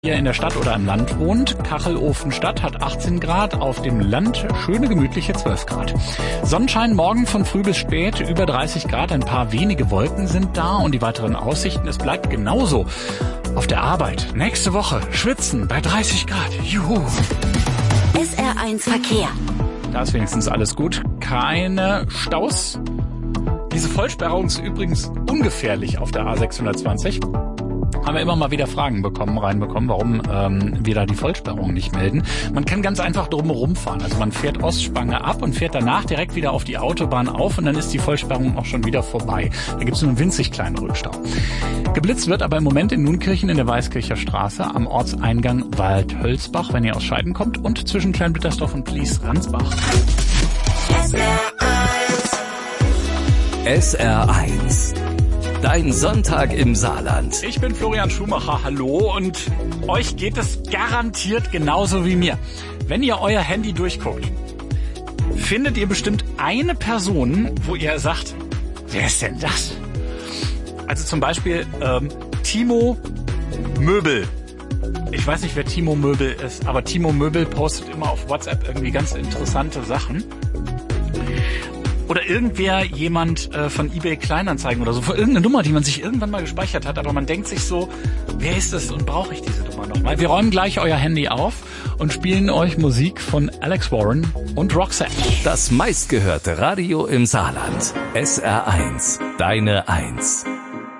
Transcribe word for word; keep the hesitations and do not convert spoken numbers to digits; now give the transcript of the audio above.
Ihr in der Stadt oder im Land wohnt, Kachelofenstadt hat achtzehn Grad, auf dem Land schöne gemütliche zwölf Grad. Sonnenschein morgen von früh bis spät, über dreißig Grad, ein paar wenige Wolken sind da und die weiteren Aussichten, es bleibt genauso. Auf der Arbeit, nächste Woche, schwitzen bei dreißig Grad, juhu. S R eins Verkehr. Da ist wenigstens alles gut, keine Staus. Diese Vollsperrung ist übrigens ungefährlich auf der A sechshundertzwanzig. Haben wir immer mal wieder Fragen bekommen, reinbekommen, warum ähm, wir da die Vollsperrung nicht melden. Man kann ganz einfach drumherum fahren. Also man fährt Ostspange ab und fährt danach direkt wieder auf die Autobahn auf und dann ist die Vollsperrung auch schon wieder vorbei. Da gibt es nur einen winzig kleinen Rückstau. Geblitzt wird aber im Moment in Nunkirchen in der Weißkircher Straße am Ortseingang Waldhölzbach, wenn ihr aus Scheiden kommt, und zwischen Kleinbittersdorf und Plies-Ransbach. S R eins. Dein Sonntag im Saarland. Ich bin Florian Schumacher, hallo, und euch geht es garantiert genauso wie mir. Wenn ihr euer Handy durchguckt, findet ihr bestimmt eine Person, wo ihr sagt, wer ist denn das? Also zum Beispiel ähm, Timo Möbel. Ich weiß nicht, wer Timo Möbel ist, aber Timo Möbel postet immer auf WhatsApp irgendwie ganz interessante Sachen. Oder irgendwer, jemand äh, von eBay Kleinanzeigen oder so, von irgendeiner Nummer, die man sich irgendwann mal gespeichert hat, aber man denkt sich so, wer ist das und brauche ich diese Nummer nochmal? Wir räumen gleich euer Handy auf und spielen euch Musik von Alex Warren und Roxette. Das meistgehörte Radio im Saarland. S R eins, deine Eins.